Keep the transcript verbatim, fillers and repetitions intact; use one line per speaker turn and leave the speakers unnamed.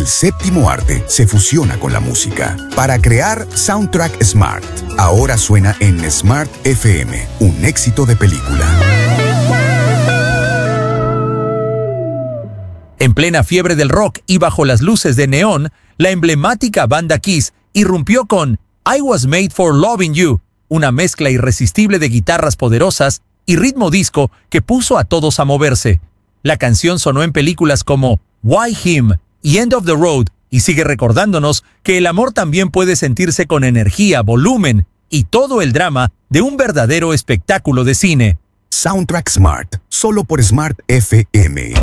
El séptimo arte se fusiona con la música para crear Soundtrack Smart. Ahora suena en Smart F M, un éxito de película.
En plena fiebre del rock y bajo las luces de neón, la emblemática banda Kiss irrumpió con I Was Made for Loving You, una mezcla irresistible de guitarras poderosas y ritmo disco que puso a todos a moverse. La canción sonó en películas como Why Him y End of the Road y sigue recordándonos que el amor también puede sentirse con energía, volumen y todo el drama de un verdadero espectáculo de cine.
Soundtrack Smart, solo por Smart F M.